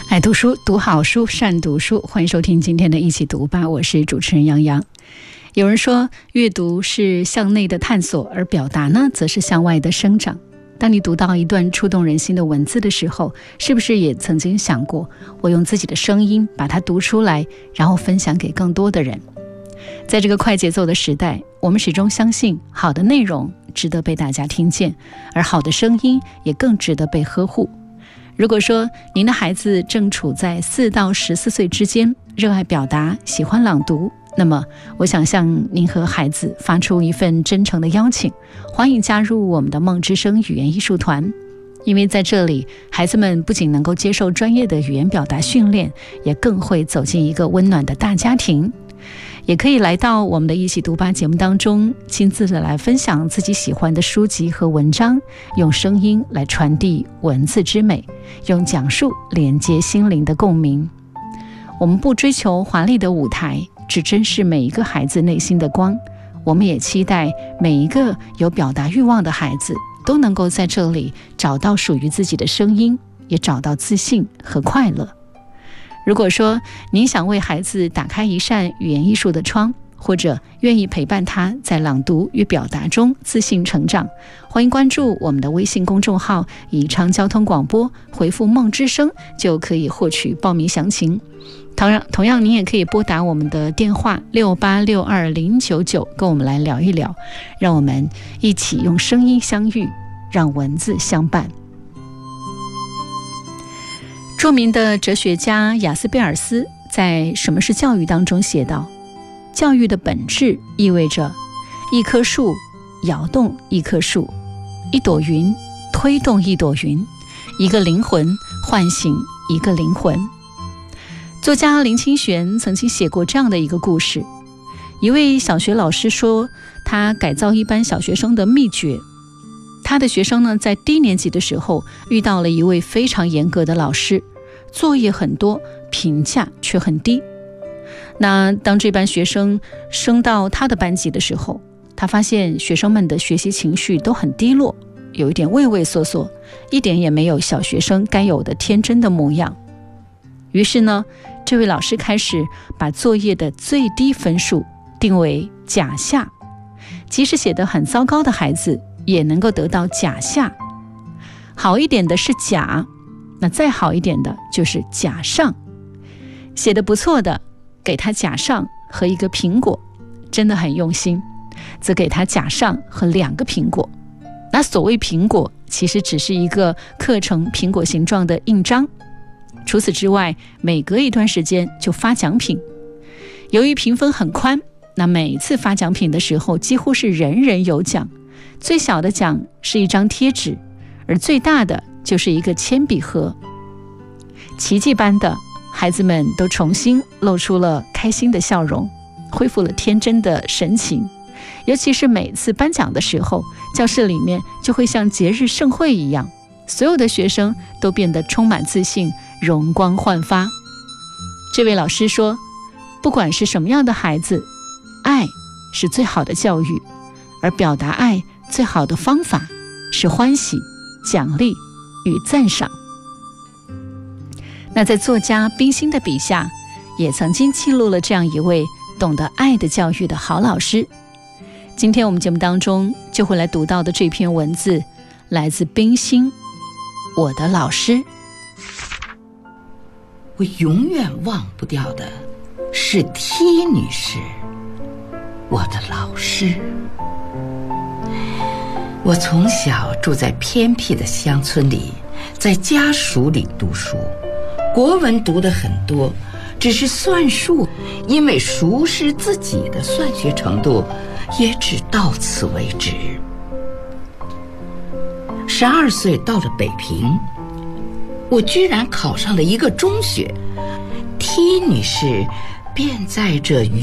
爱读书，读好书，善读书。欢迎收听今天的一起读吧，我是主持人杨洋。有人说，阅读是向内的探索，而表达呢，则是向外的生长。当你读到一段触动人心的文字的时候，是不是也曾经想过，我用自己的声音把它读出来，然后分享给更多的人？在这个快节奏的时代，我们始终相信，好的内容值得被大家听见，而好的声音也更值得被呵护。如果说您的孩子正处在4到14岁之间，热爱表达，喜欢朗读，那么我想向您和孩子发出一份真诚的邀请，欢迎加入我们的梦之声语言艺术团。因为在这里，孩子们不仅能够接受专业的语言表达训练，也更会走进一个温暖的大家庭。也可以来到我们的一起读吧节目当中，亲自的来分享自己喜欢的书籍和文章，用声音来传递文字之美，用讲述连接心灵的共鸣。我们不追求华丽的舞台，只珍视每一个孩子内心的光。我们也期待每一个有表达欲望的孩子都能够在这里找到属于自己的声音，也找到自信和快乐。如果说您想为孩子打开一扇语言艺术的窗，或者愿意陪伴他在朗读与表达中自信成长，欢迎关注我们的微信公众号宜昌交通广播，回复梦之声就可以获取报名详情。同样您也可以拨打我们的电话68620099，跟我们来聊一聊，让我们一起用声音相遇，让文字相伴。著名的哲学家雅斯贝尔斯在《什么是教育》当中写道，教育的本质意味着一棵树摇动一棵树，一朵云推动一朵云，一个灵魂唤醒一个灵魂。作家林清玄曾经写过这样的一个故事，一位小学老师说他改造一班小学生的秘诀。他的学生呢，在低年级的时候遇到了一位非常严格的老师，作业很多，评价却很低。那当这班学生升到他的班级的时候，他发现学生们的学习情绪都很低落，有一点畏畏缩缩，一点也没有小学生该有的天真的模样。于是呢，这位老师开始把作业的最低分数定为甲下，即使写得很糟糕的孩子也能够得到甲下，好一点的是甲，那再好一点的就是甲上，写得不错的给他甲上和一个苹果，真的很用心，则给他甲上和2个苹果。那所谓苹果，其实只是一个刻成苹果形状的印章。除此之外，每隔一段时间就发奖品。由于评分很宽，那每次发奖品的时候几乎是人人有奖。最小的奖是一张贴纸，而最大的就是一个铅笔盒。奇迹般的，孩子们都重新露出了开心的笑容，恢复了天真的神情。尤其是每次颁奖的时候，教室里面就会像节日盛会一样，所有的学生都变得充满自信，容光焕发。这位老师说，不管是什么样的孩子，爱是最好的教育，而表达爱最好的方法是欢喜、奖励与赞赏。那在作家冰心的笔下，也曾经记录了这样一位懂得爱的教育的好老师。今天我们节目当中就会来读到的这篇文字，来自冰心，我的老师。 我永远忘不掉的是 T 女士，我的老师。我从小住在偏僻的乡村里，在家属里读书，国文读得很多，只是算术，因为熟识自己的算学程度，也只到此为止。12岁到了北平，我居然考上了一个中学，T 女士便在这